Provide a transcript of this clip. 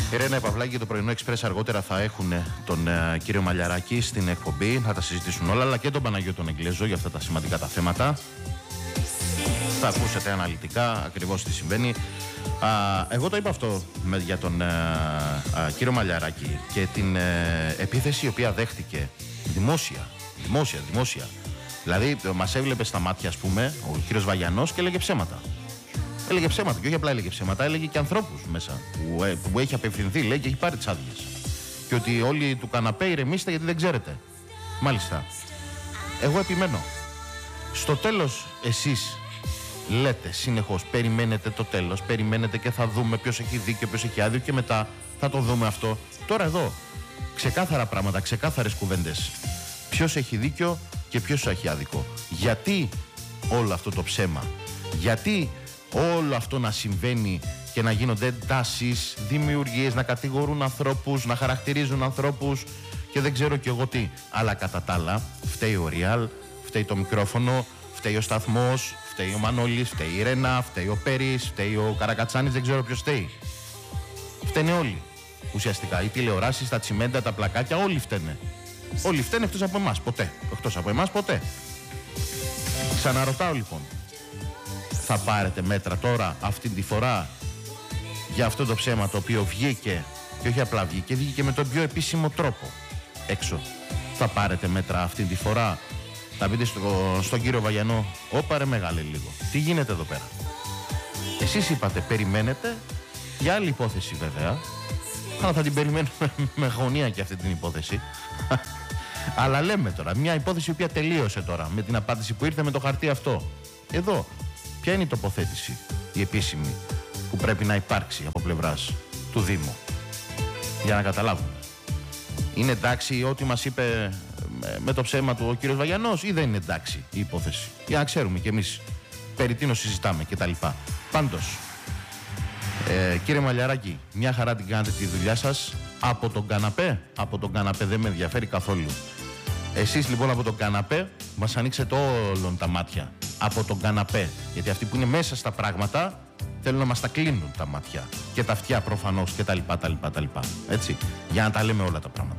Η Ρένα Παυλάκη και το πρωινό Express αργότερα θα έχουν τον κύριο Μαλιαράκη στην εκπομπή. Θα τα συζητήσουν όλα, αλλά και τον Παναγιώτο τον Εγγλέζο για αυτά τα σημαντικά τα θέματα. Θα ακούσετε αναλυτικά ακριβώς τι συμβαίνει. Εγώ το είπα αυτό για τον κύριο Μαλιαράκη και την επίθεση η οποία δέχτηκε δημόσια. Δηλαδή μας έβλεπε στα μάτια, ας πούμε, ο κύριος Βαγιανός και έλεγε ψέματα. Έλεγε ψέματα και όχι απλά έλεγε ψέματα, έλεγε και ανθρώπους μέσα που έχει απευθυνθεί, λέει, και έχει πάρει τις άδειες. Και ότι όλοι του καναπέ ηρεμήστε γιατί δεν ξέρετε. Μάλιστα. Εγώ επιμένω. Στο τέλος εσείς λέτε συνεχώς, περιμένετε το τέλος, περιμένετε και θα δούμε ποιος έχει δίκιο, ποιος έχει άδειο και μετά θα το δούμε αυτό. Τώρα εδώ, ξεκάθαρα πράγματα, ξεκάθαρες κουβέντες. Ποιος έχει δίκιο και ποιος έχει άδικο. Γιατί όλο αυτό το ψέμα, γιατί όλο αυτό να συμβαίνει και να γίνονται εντάσεις, δημιουργίες, να κατηγορούν ανθρώπους, να χαρακτηρίζουν ανθρώπους και δεν ξέρω κι εγώ τι. Αλλά κατά τα άλλα, φταίει ο Real, φταίει το μικρόφωνο, φταίει ο σταθμός, φταίει ο Μανώλης, φταίει η Ρένα, φταίει ο Πέρης, φταίει ο Καρακατσάνης, δεν ξέρω ποιος φταίει. Φταίνε όλοι. Ουσιαστικά οι τηλεοράσεις, τα τσιμέντα, τα πλακάκια, όλοι φταίνε. Όλοι φταίνε εκτός από εμάς, ποτέ. Εκτός από εμάς, ποτέ. Ξαναρωτάω λοιπόν. Θα πάρετε μέτρα τώρα, αυτή τη φορά, για αυτό το ψέμα το οποίο βγήκε, και όχι απλά βγήκε με τον πιο επίσημο τρόπο έξω. Θα πάρετε μέτρα αυτή τη φορά? Θα πείτε στον κύριο Βαγιανό, όπα ρε μεγάλε λίγο, τι γίνεται εδώ πέρα? Εσείς είπατε, περιμένετε για άλλη υπόθεση βέβαια, αλλά θα την περιμένουμε με αγωνία και αυτή την υπόθεση. Αλλά λέμε τώρα, μια υπόθεση η οποία τελείωσε τώρα με την απάντηση που ήρθε με το χαρτί αυτό. Εδώ, ποια είναι η τοποθέτηση, η επίσημη, που πρέπει να υπάρξει από πλευράς του Δήμου? Για να καταλάβουμε. Είναι εντάξει ό,τι μας είπε με το ψέμα του ο κύριος Βαγιανός, ή δεν είναι εντάξει η υπόθεση? Για να ξέρουμε κι εμείς περί τίνος συζητάμε κτλ. Πάντως, κύριε Μαλιαράκη, μια χαρά την κάνετε τη δουλειά σας από τον καναπέ. Από τον καναπέ δεν με ενδιαφέρει καθόλου. Εσείς λοιπόν από τον καναπέ μας ανοίξετε όλων τα μάτια. Από τον καναπέ. Γιατί αυτοί που είναι μέσα στα πράγματα θέλουν να μας τα κλείνουν τα μάτια. Και τα αυτιά προφανώς και τα λοιπά. Έτσι. Για να τα λέμε όλα τα πράγματα.